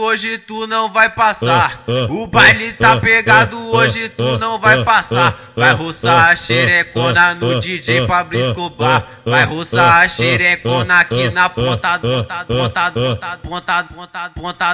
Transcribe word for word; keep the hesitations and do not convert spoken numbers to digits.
Hoje tu não vai passar, o baile tá pegado, hoje tu não vai passar. Vai roçar a xerecona no D J Pablo Escobar. Vai roçar a xerecona aqui na ponta, ponta, ponta, ponta, ponta, ponta, ponta, ponta.